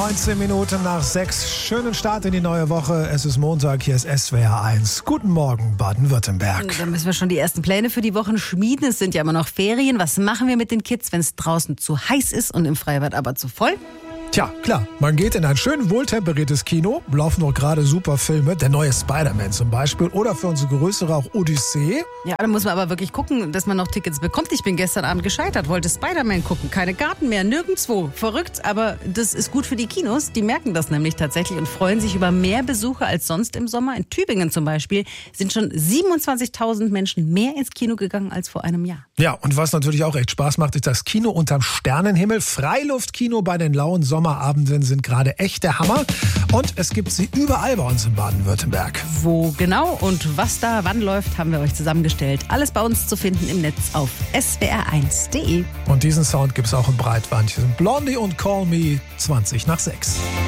19 Minuten nach 6. Schönen Start in die neue Woche. Es ist Montag, hier ist SWR 1. Guten Morgen, Baden-Württemberg. Da müssen wir schon die ersten Pläne für die Wochen schmieden. Es sind ja immer noch Ferien. Was machen wir mit den Kids, wenn es draußen zu heiß ist und im Freibad aber zu voll? Tja, klar, man geht in ein schön wohltemperiertes Kino, laufen noch gerade super Filme, der neue Spider-Man zum Beispiel oder für unsere größere auch Odyssee. Ja, da muss man aber wirklich gucken, dass man noch Tickets bekommt. Ich bin gestern Abend gescheitert, wollte Spider-Man gucken, keine Karten mehr, nirgendwo. Verrückt, aber das ist gut für die Kinos. Die merken das nämlich tatsächlich und freuen sich über mehr Besucher als sonst im Sommer. In Tübingen zum Beispiel sind schon 27.000 Menschen mehr ins Kino gegangen als vor einem Jahr. Ja, und was natürlich auch echt Spaß macht, ist das Kino unterm Sternenhimmel. Freiluftkino bei den lauen Sommerabenden sind gerade echt der Hammer. Und es gibt sie überall bei uns in Baden-Württemberg. Wo genau und was da wann läuft, haben wir euch zusammengestellt. Alles bei uns zu finden im Netz auf swr1.de. Und diesen Sound gibt es auch im Breitband. Blondie und Call Me 20 nach 6.